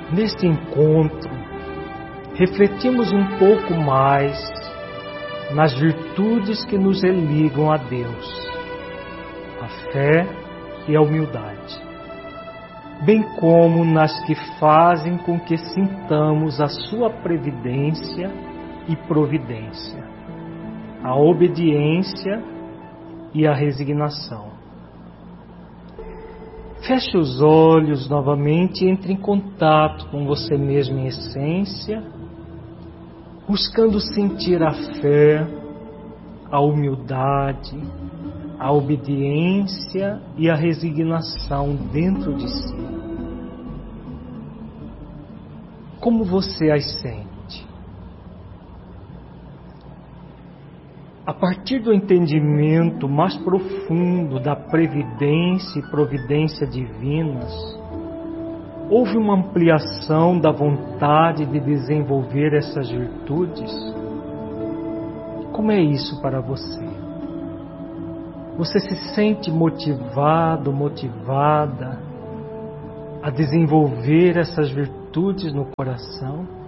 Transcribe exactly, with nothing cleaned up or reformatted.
Neste encontro, refletimos um pouco mais nas virtudes que nos religam a Deus, a fé e a humildade, bem como nas que fazem com que sintamos a sua previdência e providência, a obediência e a resignação. Feche os olhos novamente e entre em contato com você mesmo em essência, buscando sentir a fé, a humildade, a obediência e a resignação dentro de si. Como você as sente? A partir do entendimento mais profundo da previdência e providência divinas, houve uma ampliação da vontade de desenvolver essas virtudes? Como é isso para você? Você se sente motivado, motivada a desenvolver essas virtudes no coração?